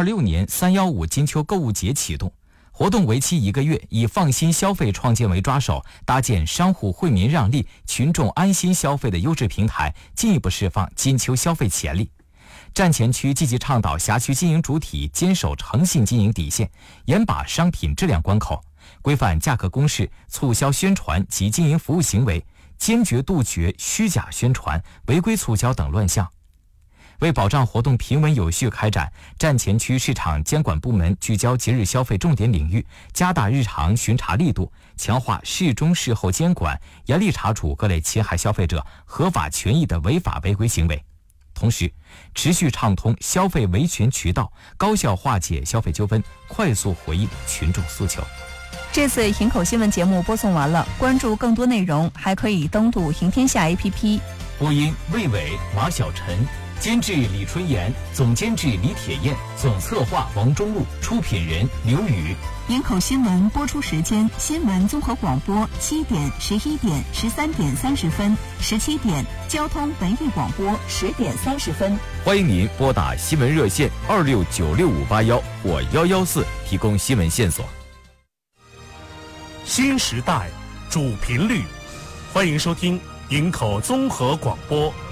2026年315金秋购物节启动，活动为期1个月，以放心消费创建为抓手，搭建商户惠民让利、群众安心消费的优质平台，进一步释放金秋消费潜力。站前区积极倡导辖区经营主体坚守诚信经营底线，严把商品质量关口，规范价格公示、促销宣传及经营服务行为，坚决杜绝虚假宣传、违规促销等乱象。为保障活动平稳有序开展，站前区市场监管部门聚焦节日消费重点领域，加大日常巡查力度，强化事中事后监管，严厉查处各类侵害消费者合法权益的违法违规行为。同时，持续畅通消费维权渠道，高效化解消费纠纷，快速回应群众诉求。 这次营口新闻节目播送完了，关注更多内容还可以登录营天下 APP。 播音魏伟、马晓晨，监制李春妍，总监制李铁燕，总策划王中路，出品人刘宇。 营口新闻播出时间：新闻综合广播7点、11点、13点30分、17点；交通文艺广播10点30分。 欢迎您拨打新闻热线269658或114提供新闻线索。 新时代主频率，欢迎收听营口综合广播